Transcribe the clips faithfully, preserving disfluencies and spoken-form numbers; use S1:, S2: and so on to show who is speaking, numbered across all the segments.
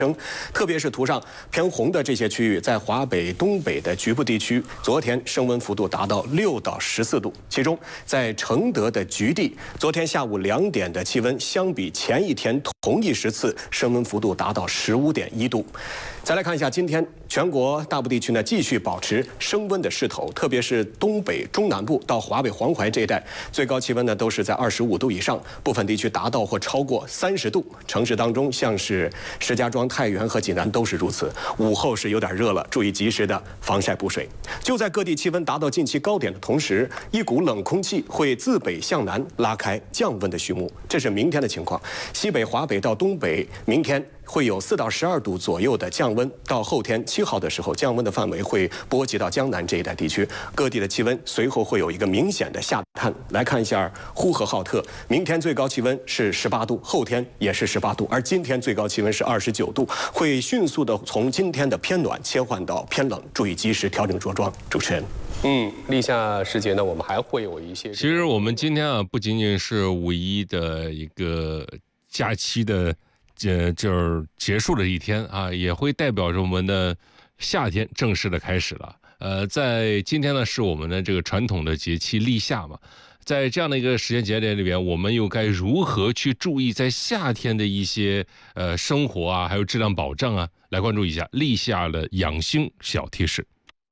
S1: 特别是图上偏红的这些区域，在华北、东北的局部地区，昨天升温幅度达到六到十四度。其中，在承德的局地，昨天下午两点的气温相比前一天同一时次升温幅度达到十五点一度。再来看一下今天全国大部地区呢继续保持升温的势头，特别是东北、中南部到华北、黄淮这一带，最高气温呢都是在二十五度以上，部分地区达到或超过三十度。城市当中，像是石家庄、太原和济南都是如此。午后是有点热了，注意及时的防晒补水。就在各地气温达到近期高点的同时，一股冷空气会自北向南拉开降温的序幕，这是明天的情况。西北、华北到东北，明天会有四到十二度左右的降温，到后天七号的时候，降温的范围会波及到江南这一带地区，各地的气温随后会有一个明显的下探。来看一下呼和浩特，明天最高气温是十八度，后天也是十八度，而今天最高气温是二十九度，会迅速的从今天的偏暖切换到偏冷，注意及时调整着装。主持人。
S2: 嗯，立夏时节呢，我们还会有一些。
S3: 其实我们今天啊，不仅仅是五一的一个假期的。呃，就是结束了一天啊，也会代表着我们的夏天正式的开始了。呃，在今天呢，是我们的这个传统的节气立夏嘛，在这样的一个时间节点里边，我们又该如何去注意在夏天的一些呃生活啊，还有质量保障啊？来关注一下立夏的养sinh小贴士。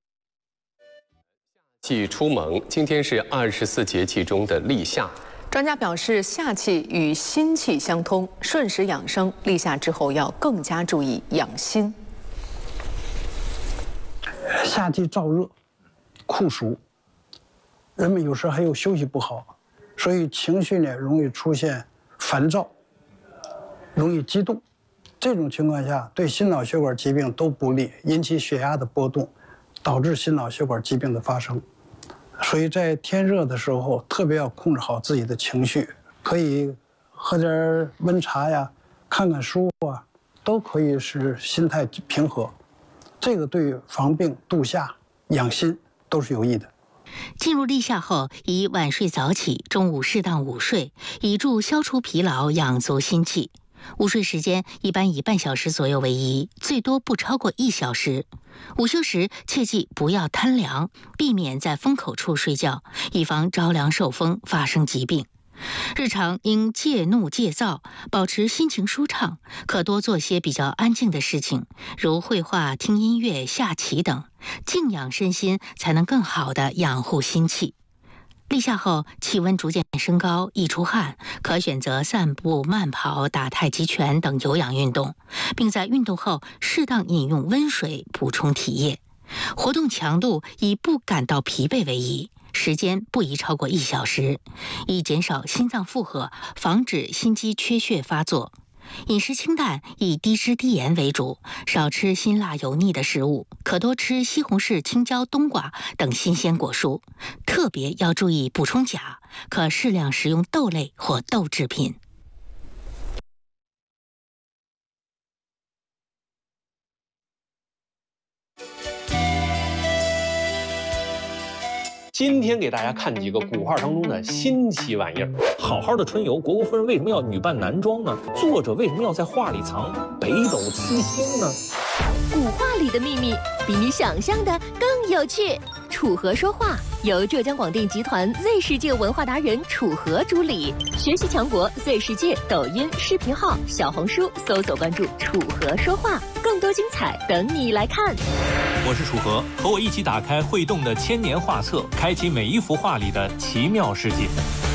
S2: 气初萌，今天是二十四节气中的立夏。
S4: 专家表示，夏气与心气相通，顺时养生。立夏之后要更加注意养心。
S5: 夏季燥热、酷暑，人们有时还有休息不好，所以情绪呢容易出现烦躁，容易激动。这种情况下，对心脑血管疾病都不利，引起血压的波动，导致心脑血管疾病的发生。所以在天热的时候，特别要控制好自己的情绪，可以喝点温茶呀，看看书啊，都可以使心态平和。这个对防病、度夏、养心都是有益的。
S6: 进入立夏后，宜晚睡早起，中午适当午睡，以助消除疲劳，养足心气。午睡时间一般以半小时左右为宜，最多不超过一小时。午休时切记不要贪凉，避免在风口处睡觉，以防着凉受风发生疾病。日常应戒怒戒躁，保持心情舒畅，可多做些比较安静的事情，如绘画、听音乐、下棋等，静养身心，才能更好地养护心气。立夏后气温逐渐升高，易出汗，可选择散步、慢跑、打太极拳等有氧运动，并在运动后适当饮用温水补充体液。活动强度以不感到疲惫为宜，时间不宜超过一小时，以减少心脏负荷，防止心肌缺血发作。饮食清淡，以低脂低盐为主，少吃辛辣油腻的食物，可多吃西红柿、青椒、冬瓜等新鲜果蔬。特别要注意补充钾，可适量食用豆类或豆制品。
S7: 今天给大家看几个古画当中的新奇玩意儿。好好的春游，虢国夫人为什么要女扮男装呢？作者为什么要在画里藏北斗七星呢？
S8: 古画里的秘密比你想象的更有趣。楚河说话由浙江广电集团 Z 世界文化达人楚河主理，学习强国 Z 世界抖音视频号、小红书搜索关注楚河说话，更多精彩等你来看。
S9: 我是楚河，和我一起打开会动的千年画册，开启每一幅画里的奇妙世界。